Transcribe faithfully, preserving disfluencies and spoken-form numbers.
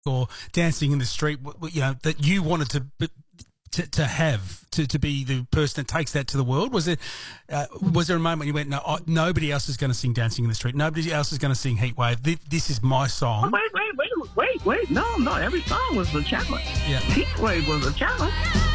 or Dancing in the Street, you know, that you wanted to to, to have to, to be the person that takes that to the world? Was it uh, was there a moment you went, no, oh, nobody else is going to sing Dancing in the Street, nobody else is going to sing Heatwave. This, this is my song. Oh, wait, wait, wait, wait, wait. No, no. Every song was a challenge. Yeah. Heatwave was a challenge.